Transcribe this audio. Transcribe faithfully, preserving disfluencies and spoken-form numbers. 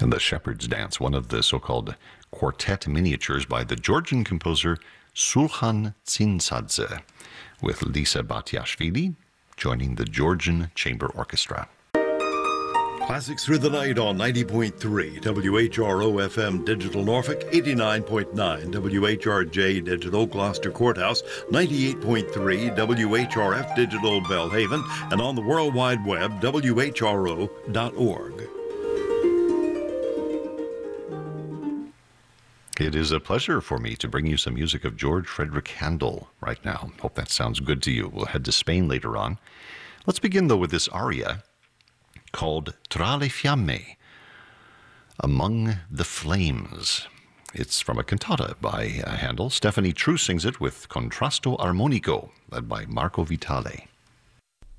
and the Shepherd's Dance, one of the so-called quartet miniatures by the Georgian composer Sulhan Tsinsadze, with Lisa Batiashvili joining the Georgian Chamber Orchestra. Classics through the night on ninety point three W H R O F M Digital Norfolk, eighty-nine point nine W H R J Digital Gloucester Courthouse, ninety-eight point three W H R F Digital Belhaven, and on the World Wide Web, W H R O dot org. It is a pleasure for me to bring you some music of George Frederick Handel right now. Hope that sounds good to you. We'll head to Spain later on. Let's begin, though, with this aria called Tra le Fiamme, Among the Flames. It's from a cantata by uh, Handel. Stephanie True sings it with Contrasto Armonico, led by Marco Vitale.